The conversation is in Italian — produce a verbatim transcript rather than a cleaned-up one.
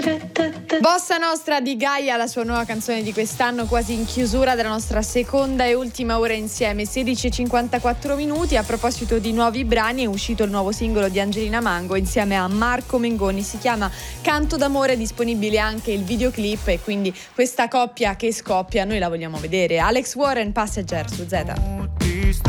Bossa Nostra di Gaia, la sua nuova canzone di quest'anno, quasi in chiusura della nostra seconda e ultima ora insieme, sedici e cinquantaquattro minuti. A proposito di nuovi brani, è uscito il nuovo singolo di Angelina Mango insieme a Marco Mengoni, si chiama Canto d'amore, è disponibile anche il videoclip e quindi questa coppia che scoppia noi la vogliamo vedere. Alex Warren, Passenger su Z.